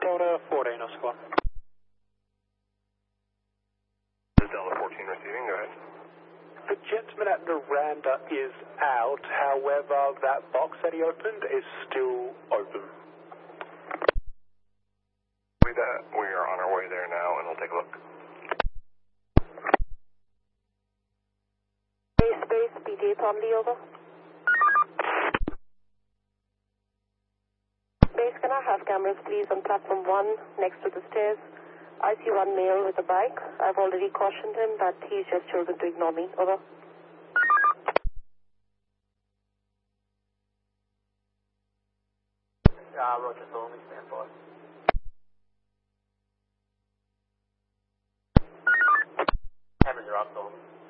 Delta 14, Oscar 1. This is Delta 14 receiving, go ahead. The gentleman at the veranda is out, however, that box that he opened is still open. We are on our way there now, and we'll take a look. Space, PTA Tomley, over. Space, can I have cameras, please, on platform 1, next to the stairs? I see one male with a bike. I've already cautioned him, but he's just chosen to ignore me, over. Roger, so only stand by. Cameras are up, though.